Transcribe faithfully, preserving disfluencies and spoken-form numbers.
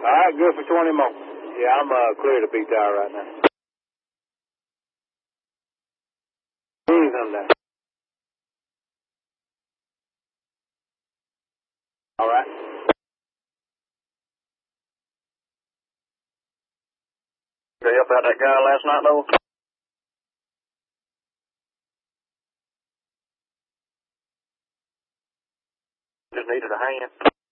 right, good for twenty more. Yeah, I'm uh, clear to B Tower right now. He's on there. All right. Did you help out that guy last night, though? Just needed a hand.